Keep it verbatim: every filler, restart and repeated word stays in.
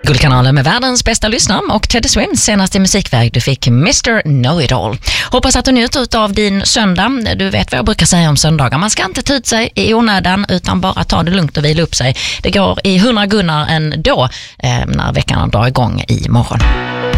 Guldkanalen med världens bästa lyssnare och Teddy Swims senaste musikväg. Du fick mister Know-It-All. Hoppas att du njuter av din söndag. Du vet vad jag brukar säga om söndagar. Man ska inte ta ut sig i onödan utan bara ta det lugnt och vila upp sig. Det går i hundra gunnar ändå eh, när veckan drar igång i morgon.